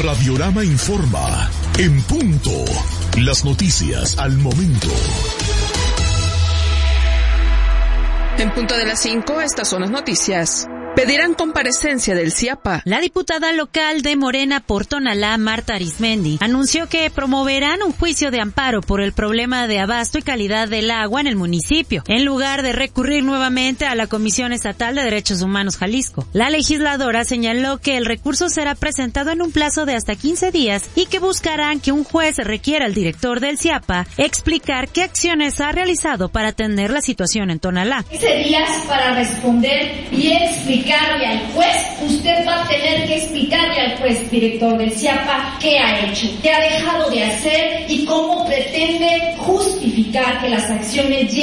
Radiorama informa. En punto. Las noticias al momento. En punto de las 5, estas son las noticias. Pedirán comparecencia del CIAPA. La diputada local de Morena por Tonalá, Marta Arismendi, anunció que promoverán un juicio de amparo por el problema de abasto y calidad del agua en el municipio, en lugar de recurrir nuevamente a la Comisión Estatal de Derechos Humanos Jalisco. La legisladora señaló que el recurso será presentado en un plazo de hasta 15 días y que buscarán que un juez requiera al director del CIAPA explicar qué acciones ha realizado para atender la situación en Tonalá. 15 días para responder y explicarle al juez. Usted va a tener que explicarle al juez director del CIAPA qué ha hecho, qué ha dejado de hacer y cómo pretende justificar que las acciones